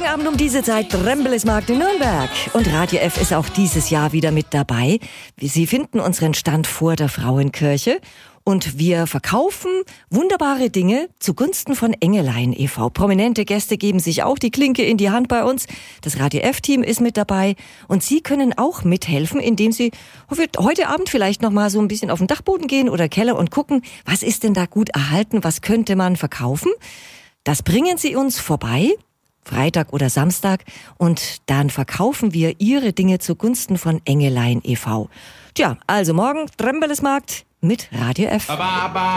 Heute Abend um diese Zeit Brembelesmarkt in Nürnberg. Und Radio F ist auch dieses Jahr wieder mit dabei. Sie finden unseren Stand vor der Frauenkirche. Und wir verkaufen wunderbare Dinge zugunsten von Engelein e.V. Prominente Gäste geben sich auch die Klinke in die Hand bei uns. Das Radio F-Team ist mit dabei. Und Sie können auch mithelfen, indem Sie heute Abend vielleicht noch mal so ein bisschen auf den Dachboden gehen oder Keller und gucken, was ist denn da gut erhalten, was könnte man verkaufen. Das bringen Sie uns vorbei, Freitag oder Samstag, und dann verkaufen wir Ihre Dinge zugunsten von Engelein e.V. Tja, also morgen Brembelesmarkt mit Radio F.